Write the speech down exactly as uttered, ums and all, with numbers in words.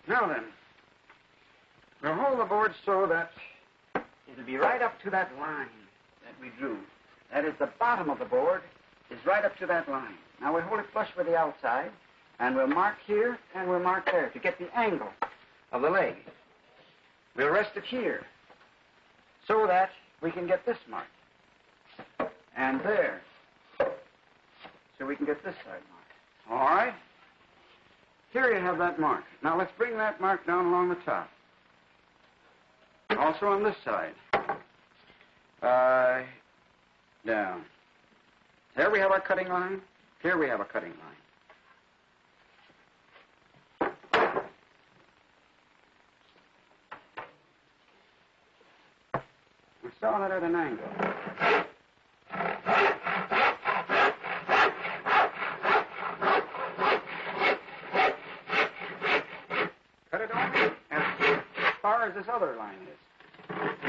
Now then, we'll hold the board so that it'll be right up to that line that we drew. That is, the bottom of the board is right up to that line. Now we'll hold it flush with the outside, and we'll mark here and we'll mark there to get the angle of the leg. We'll rest it here so that we can get this mark. And there. So we can get this side mark. All right? Here you have that mark. Now let's bring that mark down along the top. Also on this side. Uh, down. There we have our cutting line. Here we have a cutting line. We saw that at an angle. Cut it on as far as this other line is.